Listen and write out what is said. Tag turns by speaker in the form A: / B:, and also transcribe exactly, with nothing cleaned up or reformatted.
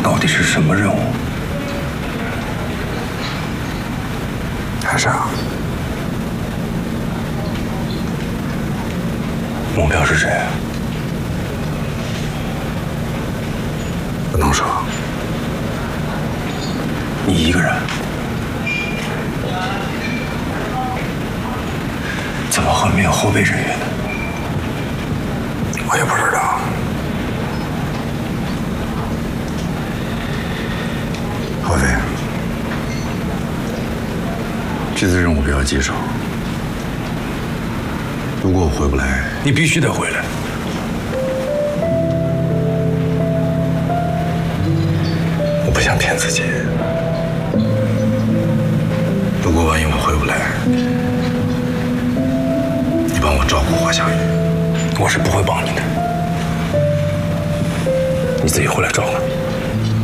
A: 到底是什么任务？海沙，目标是谁？
B: 不能说。
A: 你一个人？怎么会没有后备人员呢？
B: 我也不知道。合肥，这次任务不要棘手。如果我回不来，
A: 你必须得回来。我不想骗自己。
B: 如果万一我回不来，你帮我照顾华夏雨。
A: 我是不会帮你的，你自己回来照顾。